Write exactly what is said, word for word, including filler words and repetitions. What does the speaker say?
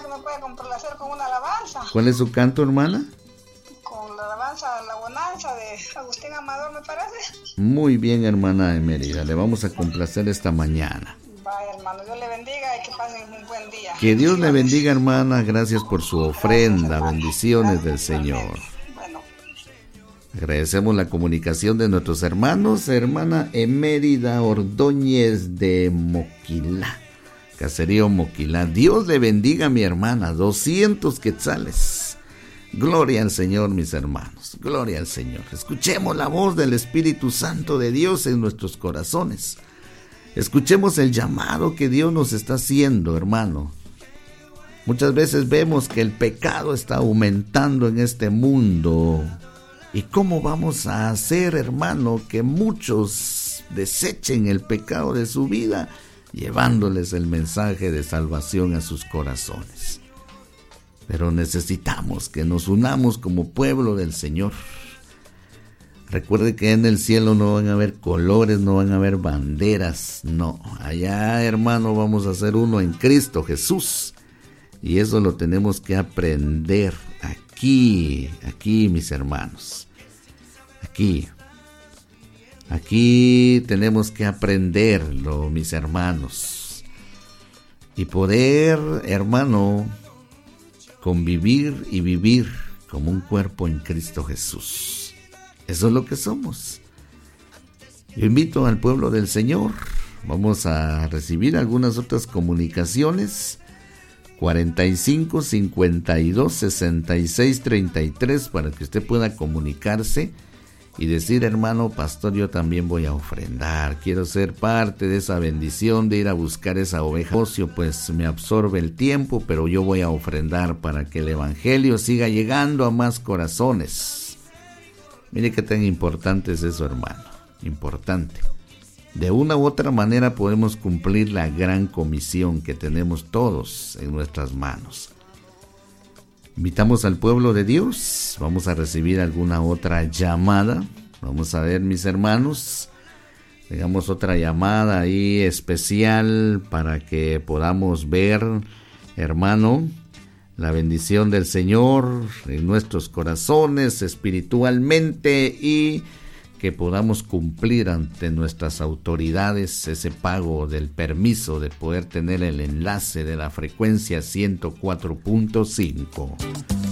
que me puede complacer con una alabanza. ¿Cuál es su canto, hermana? Con la alabanza, la bonanza de Agustín Amador, me parece. Muy bien, hermana Emérida, le vamos a complacer esta mañana. Vaya, hermano, Dios le bendiga y que pasen un buen día. Que Dios le bendiga, hermana, gracias por su ofrenda, gracias, bendiciones del Señor. Bueno. Agradecemos la comunicación de nuestros hermanos, hermana Emérida Ordóñez de Moquilá, Caserío Moquilá. Dios le bendiga, mi hermana, doscientos quetzales. Gloria al Señor, mis hermanos, gloria al Señor. Escuchemos la voz del Espíritu Santo de Dios en nuestros corazones. Escuchemos el llamado que Dios nos está haciendo, hermano. Muchas veces vemos que el pecado está aumentando en este mundo. ¿Y cómo vamos a hacer, hermano, que muchos desechen el pecado de su vida, llevándoles el mensaje de salvación a sus corazones? Pero necesitamos que nos unamos como pueblo del Señor. Recuerde que en el cielo no van a haber colores, no van a haber banderas, no. Allá, hermano, vamos a ser uno en Cristo Jesús. Y eso lo tenemos que aprender aquí, aquí, mis hermanos. Aquí. Aquí tenemos que aprenderlo, mis hermanos. Y poder, hermano, convivir y vivir como un cuerpo en Cristo Jesús. Eso es lo que somos. Yo invito al pueblo del Señor. Vamos a recibir algunas otras comunicaciones. cuarenta y cinco, cincuenta y dos, sesenta y seis, treinta y tres para que usted pueda comunicarse y decir, hermano pastor, yo también voy a ofrendar. Quiero ser parte de esa bendición de ir a buscar esa oveja. Ocio, pues me absorbe el tiempo, pero yo voy a ofrendar para que el evangelio siga llegando a más corazones. Mire qué tan importante es eso, hermano. Importante. De una u otra manera podemos cumplir la gran comisión que tenemos todos en nuestras manos. Invitamos al pueblo de Dios. Vamos a recibir alguna otra llamada. Vamos a ver, mis hermanos. Tengamos otra llamada ahí especial para que podamos ver, hermano, la bendición del Señor en nuestros corazones espiritualmente y que podamos cumplir ante nuestras autoridades ese pago del permiso de poder tener el enlace de la frecuencia ciento cuatro punto cinco.